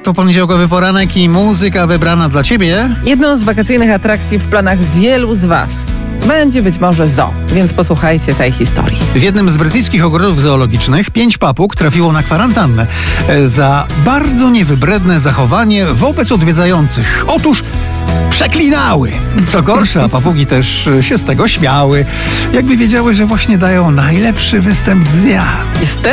To poniedziałkowy poranek i muzyka wybrana dla Ciebie. Jedną z wakacyjnych atrakcji w planach wielu z Was będzie być może zoo, więc posłuchajcie tej historii. W jednym z brytyjskich ogrodów zoologicznych 5 papug trafiło na kwarantannę za bardzo niewybredne zachowanie wobec odwiedzających. Otóż przeklinały. Co gorsza, papugi też się z tego śmiały. Jakby wiedziały, że właśnie dają najlepszy występ dnia.